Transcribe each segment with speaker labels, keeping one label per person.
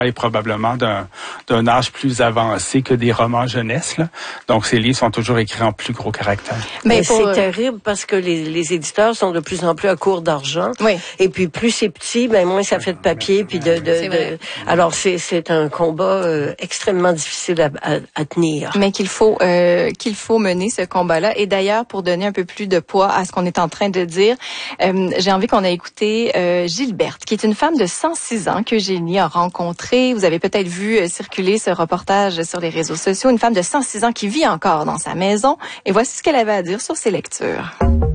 Speaker 1: est probablement d'un âge plus avancé que des romans jeunesse, là. Donc, ces livres sont toujours écrits en plus gros caractère.
Speaker 2: Mais c'est terrible parce que les éditeurs sont de plus en plus à court d'argent.
Speaker 3: Oui.
Speaker 2: Et puis, plus c'est petit, moins ça fait de papier. Puis alors, c'est un combat extrêmement difficile à tenir.
Speaker 3: Mais qu'il faut mener ce combat-là. Et d'ailleurs, pour donner un peu plus de poids à ce qu'on est en train de dire, j'ai envie qu'on a écouté Gilberte, qui est une femme de 106 ans qu'Eugénie a rencontrée. Vous avez peut-être vu circuler ce reportage sur les réseaux sociaux. Une femme de 106 ans qui vit encore dans sa maison. Et voici ce qu'elle avait à dire sur ses lectures.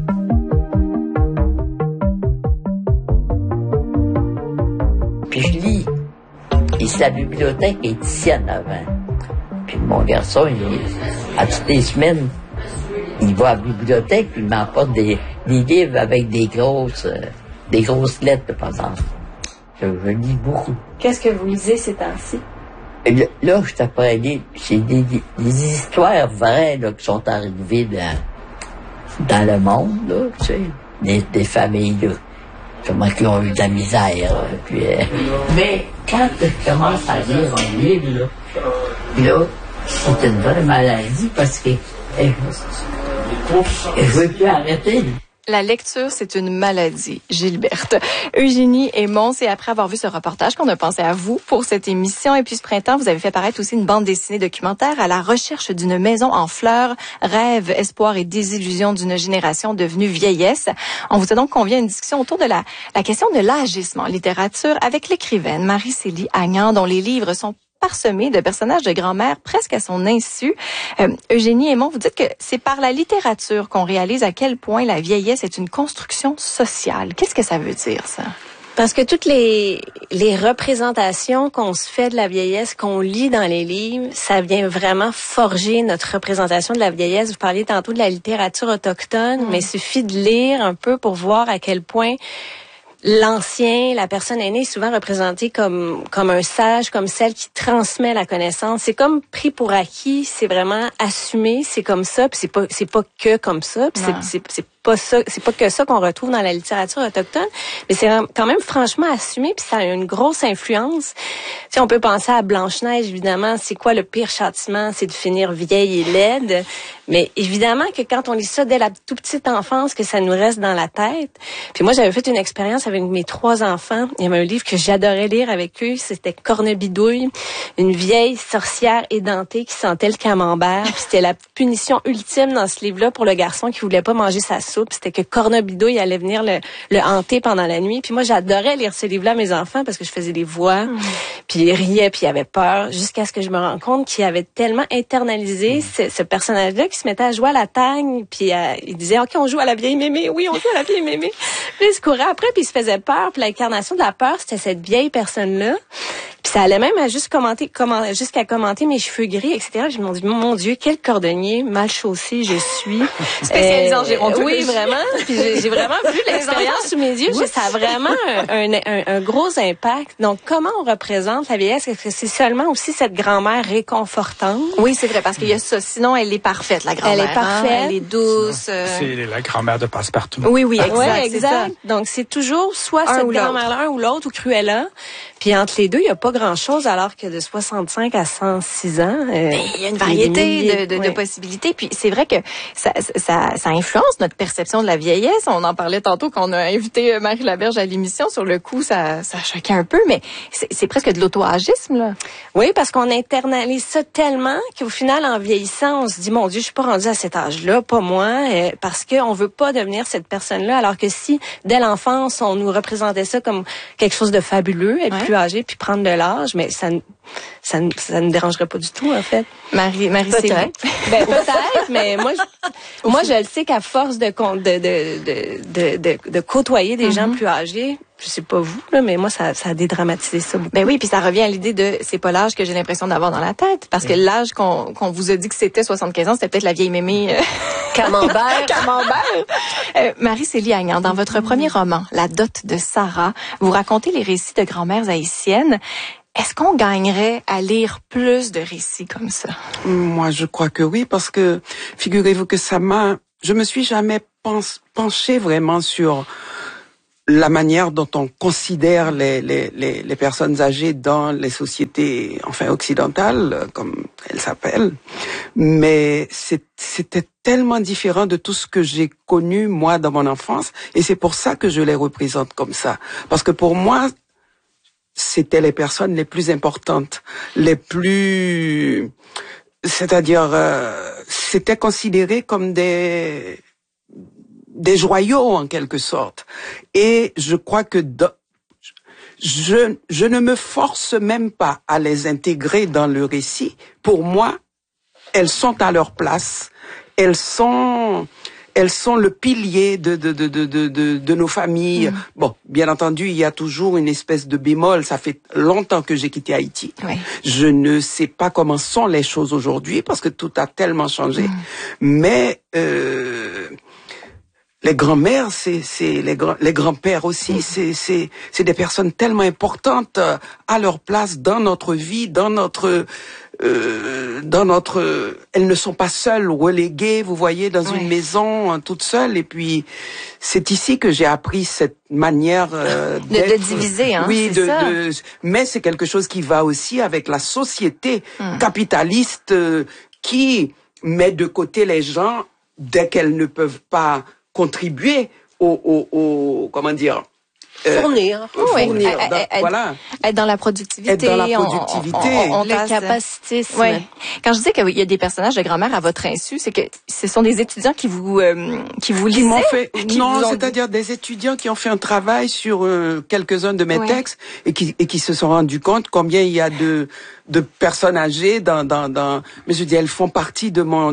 Speaker 4: Puis je lis. Et sa bibliothèque est ici en avant. Puis mon garçon, à toutes les semaines, il va à la bibliothèque puis il m'apporte des livres avec des grosses lettres, par exemple. Je lis beaucoup.
Speaker 3: Qu'est-ce que vous lisez ces temps-ci?
Speaker 4: Là, je t'apprends à lire, c'est des histoires vraies là, qui sont arrivées dans le monde, là, tu sais, des familles, là, comment qui ont eu de la misère. Puis, mais quand je commence à lire un livre, là, c'est une vraie maladie parce que je veux plus arrêter.
Speaker 3: La lecture, c'est une maladie, Gilberte. Eugénie et Mon, c'est après avoir vu ce reportage qu'on a pensé à vous pour cette émission. Et puis ce printemps, vous avez fait paraître aussi une bande dessinée documentaire à la recherche d'une maison en fleurs, rêve, espoir et désillusion d'une génération devenue vieillesse. On vous a donc convié à une discussion autour de la question de l'âgisme en littérature avec l'écrivaine Marie-Célie Agnan, dont les livres sont parsemé de personnages de grand-mère presque à son insu. Eugénie Aymon, vous dites que c'est par la littérature qu'on réalise à quel point la vieillesse est une construction sociale. Qu'est-ce que ça veut dire, ça?
Speaker 2: Parce que toutes les représentations qu'on se fait de la vieillesse, qu'on lit dans les livres, ça vient vraiment forger notre représentation de la vieillesse. Vous parliez tantôt de la littérature autochtone, mais il suffit de lire un peu pour voir à quel point l'ancien, la personne aînée est souvent représentée comme un sage, comme celle qui transmet la connaissance. C'est comme pris pour acquis, c'est vraiment assumé, c'est comme ça, puis c'est pas que comme ça, puis c'est pas que ça qu'on retrouve dans la littérature autochtone, mais c'est quand même franchement assumé, puis ça a une grosse influence. Tu sais, on peut penser à Blanche-Neige, évidemment, c'est quoi le pire châtiment? C'est de finir vieille et laide. Mais évidemment que quand on lit ça dès la toute petite enfance, que ça nous reste dans la tête. Puis moi, j'avais fait une expérience avec mes 3 enfants. Il y avait un livre que j'adorais lire avec eux, c'était Cornebidouille, une vieille sorcière édentée qui sentait le camembert. Puis c'était la punition ultime dans ce livre-là pour le garçon qui voulait pas manger sa soupe. C'était que Cornebidouille allait venir le hanter pendant la nuit. Puis moi, j'adorais lire ce livre-là à mes enfants parce que je faisais des voix. Puis ils riaient, puis ils avaient peur, jusqu'à ce que je me rende compte qu'il avait tellement internalisé ce personnage-là qui se mettait à jouer à la tagne, puis il disait « OK, on joue à la vieille mémé. Oui, on joue à la vieille mémé. » Puis il se courait après, puis il se faisait peur. Puis l'incarnation de la peur, c'était cette vieille personne-là. Puis ça allait même à jusqu'à commenter mes cheveux gris, etc. Je me dis, mon Dieu, quel cordonnier mal chaussé je suis.
Speaker 3: Spécialisé en gérontologie.
Speaker 2: Oui, vraiment. Puis j'ai vraiment vu l'expérience sous mes yeux. Ça a vraiment un gros impact. Donc, comment on représente la vieillesse? Est-ce que c'est seulement aussi cette grand-mère réconfortante?
Speaker 3: Oui, c'est vrai, parce qu'il y a ça. Sinon, elle est parfaite, la grand-mère.
Speaker 2: Elle est parfaite.
Speaker 3: Elle est douce.
Speaker 1: C'est la grand-mère de Passepartout.
Speaker 3: Oui, exact.
Speaker 2: Ouais, exact. Donc, c'est toujours soit cette grand-mère-là ou l'autre, ou Cruella. Puis entre les deux, il n'y a pas grand-chose, alors que de 65 à 106 ans...
Speaker 3: il y a une variété de possibilités. Puis c'est vrai que ça influence notre perception de la vieillesse. On en parlait tantôt quand on a invité Marie Laberge à l'émission. Sur le coup, ça choquait un peu, mais c'est presque de l'auto-agisme, là.
Speaker 2: Oui, parce qu'on internalise ça tellement qu'au final, en vieillissant, on se dit, mon Dieu, je suis pas rendue à cet âge-là, pas moi, parce qu'on veut pas devenir cette personne-là, alors que si, dès l'enfance, on nous représentait ça comme quelque chose de fabuleux, être plus âgé puis prendre de l'âge, mais ça ne dérangerait pas du tout, en fait.
Speaker 3: Marie,
Speaker 2: peut-être. Peut-être, mais moi, je le sais qu'à force de côtoyer des gens plus âgés, je sais pas vous, là, mais moi, ça a dédramatisé ça beaucoup.
Speaker 3: Ben oui, puis ça revient à l'idée de c'est pas l'âge que j'ai l'impression d'avoir dans la tête. Parce que l'âge qu'on vous a dit que c'était 75 ans, c'était peut-être la vieille mémé
Speaker 2: Camembert.
Speaker 3: Marie-Célie Agnan, dans votre premier roman, La dot de Sarah, vous racontez les récits de grand-mères haïtiennes. Est-ce qu'on gagnerait à lire plus de récits comme ça?
Speaker 5: Moi, je crois que oui, parce que figurez-vous que je me suis jamais penchée vraiment sur la manière dont on considère les personnes âgées dans les sociétés, enfin occidentales, comme elles s'appellent. Mais c'était tellement différent de tout ce que j'ai connu moi dans mon enfance, et c'est pour ça que je les représente comme ça. Parce que pour moi, c'était les personnes les plus importantes, les plus, c'est-à-dire, c'était considéré comme des joyaux en quelque sorte. Et je crois que je ne me force même pas à les intégrer dans le récit. Pour moi, elles sont à leur place. Elles sont le pilier de nos familles. Bon, bien entendu, il y a toujours une espèce de bémol. Ça fait longtemps que j'ai quitté Haïti. Oui. Je ne sais pas comment sont les choses aujourd'hui parce que tout a tellement changé. Mais les grands-mères, c'est les grands-pères aussi, c'est des personnes tellement importantes à leur place dans notre vie, dans notre elles ne sont pas seules, reléguées, vous voyez, dans une maison toutes seules. Et puis c'est ici que j'ai appris cette manière
Speaker 3: de diviser, hein.
Speaker 5: Oui, mais c'est quelque chose qui va aussi avec la société capitaliste qui met de côté les gens dès qu'elles ne peuvent pas contribuer au comment dire,
Speaker 2: fournir,
Speaker 5: voilà.
Speaker 3: Être dans la productivité.
Speaker 5: Être dans la productivité.
Speaker 2: Le capacitisme.
Speaker 3: Ouais. Quand je dis qu'il y a des personnages de grand-mère à votre insu, c'est que ce sont des étudiants qui vous lisaient?
Speaker 5: Non, c'est-à-dire des étudiants qui ont fait un travail sur quelques-uns de mes textes et qui se sont rendus compte combien il y a de personnes âgées mais je dis, elles font partie de mon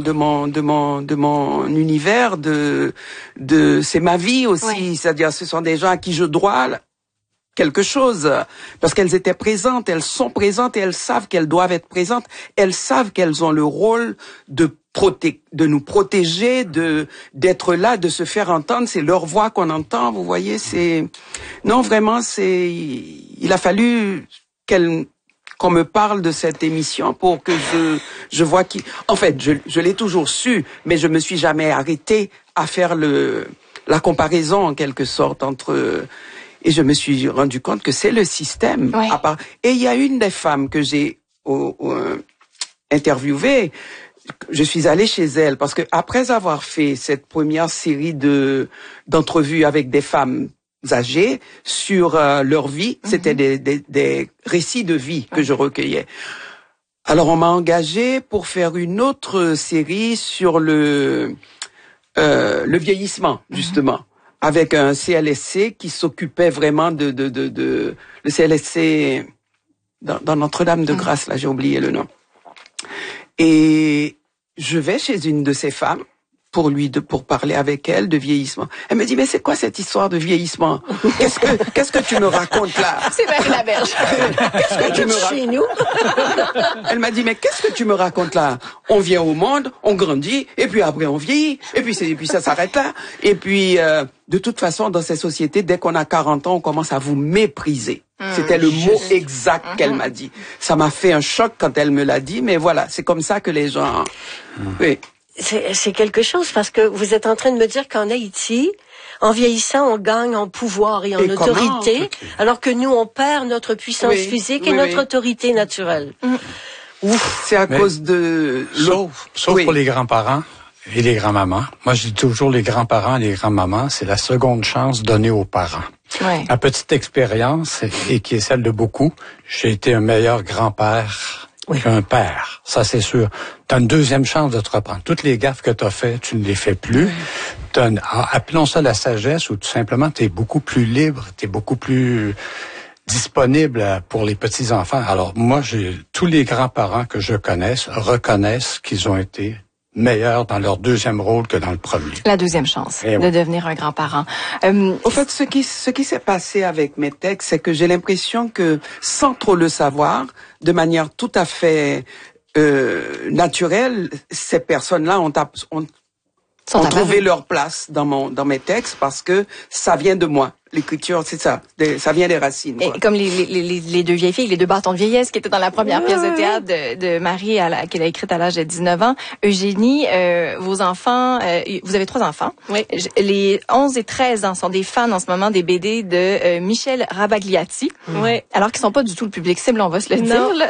Speaker 5: univers, c'est ma vie aussi, c'est-à-dire ce sont des gens à qui je dois quelque chose, parce qu'elles étaient présentes, elles sont présentes et elles savent qu'elles doivent être présentes, elles savent qu'elles ont le rôle de nous protéger, d'être là, de se faire entendre, c'est leur voix qu'on entend, vous voyez, non, vraiment, il a fallu qu'on me parle de cette émission pour que je vois en fait, je l'ai toujours su, mais je me suis jamais arrêtée à faire la comparaison en quelque sorte et je me suis rendu compte que c'est le système. Oui. Et il y a une des femmes que j'ai interviewée, je suis allée chez elle parce que après avoir fait cette première série d'entrevues avec des femmes âgées sur leur vie, c'était des récits de vie que je recueillais. Alors on m'a engagée pour faire une autre série sur le vieillissement, justement, avec un CLSC qui s'occupait vraiment le CLSC dans Notre-Dame de Grâce, là, j'ai oublié le nom. Et je vais chez une de ces femmes pour parler avec elle de vieillissement. Elle me dit, mais c'est quoi cette histoire de vieillissement? Qu'est-ce que tu me racontes là?
Speaker 3: C'est Marie Laberge.
Speaker 5: Qu'est-ce que tu me racontes? Chez nous. Elle m'a dit, mais qu'est-ce que tu me racontes là? On vient au monde, on grandit, et puis après on vieillit, et puis ça s'arrête là. Et puis, de toute façon, dans ces sociétés, dès qu'on a 40 ans, on commence à vous mépriser. C'était le mot exact qu'elle m'a dit. Ça m'a fait un choc quand elle me l'a dit, mais voilà, c'est comme ça que les gens... Oui.
Speaker 2: C'est quelque chose parce que vous êtes en train de me dire qu'en Haïti, en vieillissant, on gagne en pouvoir et en autorité, alors que nous, on perd notre puissance physique et notre autorité naturelle.
Speaker 5: C'est à cause de...
Speaker 1: Sauf pour les grands-parents et les grands-mamans. Moi, je dis toujours les grands-parents et les grands-mamans, c'est la seconde chance donnée aux parents. Ouais. Ma petite expérience, et qui est celle de beaucoup, j'ai été un meilleur grand-père qu'un père, ça c'est sûr. T'as une deuxième chance de te reprendre. Toutes les gaffes que t'as fait, tu ne les fais plus. Appelons ça la sagesse, ou tout simplement, t'es beaucoup plus libre, t'es beaucoup plus disponible pour les petits-enfants. Alors moi, tous les grands-parents que je connaisse reconnaissent qu'ils ont été meilleurs dans leur deuxième rôle que dans le premier.
Speaker 3: La deuxième chance de devenir un grand-parent.
Speaker 5: Au fait, ce qui s'est passé avec mes textes, c'est que j'ai l'impression que, sans trop le savoir, de manière tout à fait naturelle, ces personnes-là ont ont trouvé leur place dans mes textes parce que ça vient de moi. L'écriture, c'est ça. Ça vient des racines. Quoi.
Speaker 3: Et comme les deux vieilles filles, les deux bâtons de vieillesse qui étaient dans la première pièce de théâtre de Marie qu'elle a écrite à l'âge de 19 ans. Eugénie, vos enfants, vous avez 3 enfants.
Speaker 2: Oui.
Speaker 3: Les 11 et 13 ans sont des fans en ce moment des BD de Michel Rabagliati.
Speaker 2: Oui.
Speaker 3: Alors qu'ils sont pas du tout le public cible, on va se le dire. Là.